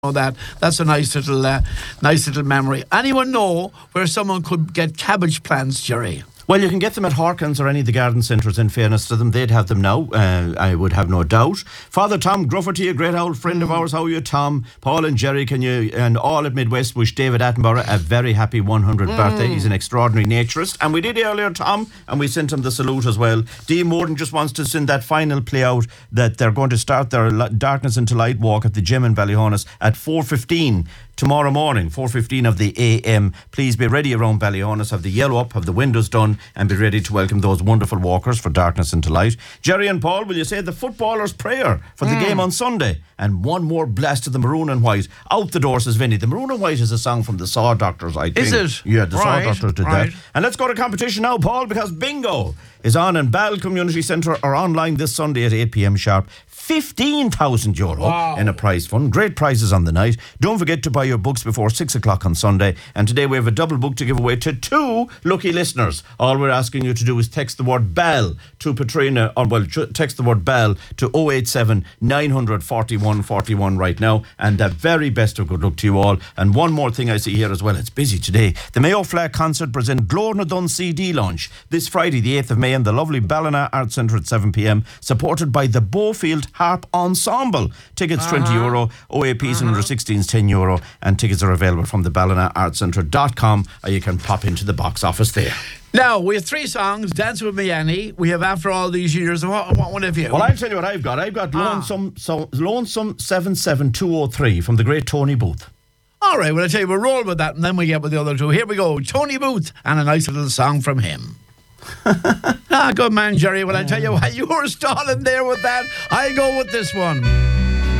that. That's a nice little memory. Anyone know where someone could get cabbage plants, Jerry? Well, you can get them at Harkins or any of the garden centres, in fairness to them. They'd have them now, I would have no doubt. Father Tom Grufferty, a great old friend of ours. How are you, Tom? Paul and Jerry, can you, and all at Midwest, wish David Attenborough a very happy 100th birthday. He's an extraordinary naturist. And we did earlier, Tom, and we sent him the salute as well. Dee Morden just wants to send that final play out that they're going to start their Darkness into Light walk at the gym in Ballyhonus at 4:15 tomorrow morning, 4:15 of the a.m. Please be ready around Ballyhonus, have the yellow up, have the windows done, and be ready to welcome those wonderful walkers for Darkness into Light. Jerry and Paul, will you say the footballer's prayer for the game on Sunday? And one more blast of the Maroon and White. Out the door, says Vinny. The Maroon and White is a song from the Saw Doctors, I think. Is it? Yeah, the Saw Right, Doctors did right. that. And let's go to competition now, Paul, because bingo is on in Ball Community Centre or online this Sunday at 8 p.m. sharp. €15,000 in a prize fund. Great prizes on the night. Don't forget to buy your books before 6 o'clock on Sunday. And today we have a double book to give away to 2 lucky listeners. All we're asking you to do is text the word BAL to Patrina, text the word BAL to 087 900 41 41 right now. And the very best of good luck to you all. And one more thing I see here as well. It's busy today. The Mayo Flag Concert present Glórna Dun CD launch this Friday, the 8th of May, in the lovely Ballina Arts Centre at 7 p.m, supported by the Bowfield Harp Ensemble. Tickets €20, OAPs and under 16s €10, and tickets are available from the BallinaArtsCentre.com, or you can pop into the box office there. Now, we have 3 songs. Dance With Me, Annie. We have After All These Years. What have you? Well, I'll tell you what I've got. I've got Lonesome 77203 from the great Tony Booth. All right, well, I'll tell you, we'll roll with that, and then we get with the other 2. Here we go. Tony Booth, and a nice little song from him. Good man, Jerry. Well, I tell you what, you were stalling there with that. I go with this one.